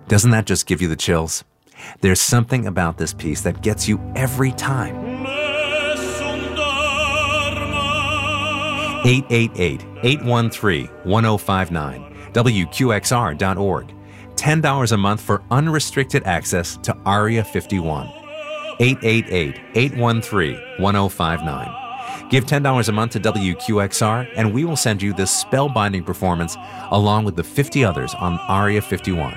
Doesn't that just give you the chills? There's something about this piece that gets you every time. 888-813-1059, WQXR.org. $10 a month for unrestricted access to ARIA 51. 888-813-1059. Give $10 a month to WQXR, and we will send you this spellbinding performance along with the 50 others on ARIA 51.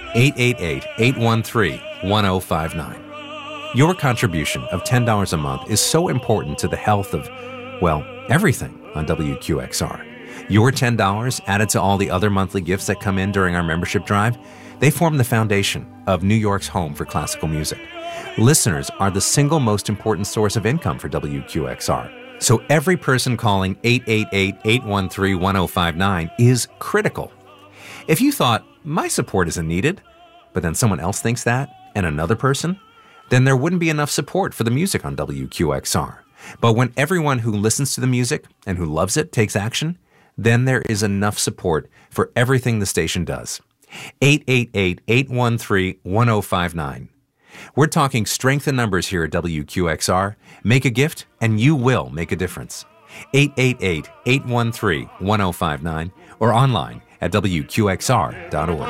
888-813-1059. Your contribution of $10 a month is so important to the health of, well, everything on WQXR. Your $10 added to all the other monthly gifts that come in during our membership drive, they form the foundation of New York's home for classical music. Listeners are the single most important source of income for WQXR. So every person calling 888-813-1059 is critical. If you thought, my support isn't needed, but then someone else thinks that, and another person, then there wouldn't be enough support for the music on WQXR. But when everyone who listens to the music and who loves it takes action, then there is enough support for everything the station does. 888-813-1059. We're talking strength in numbers here at WQXR. Make a gift, and you will make a difference. 888-813-1059 or online at WQXR.org.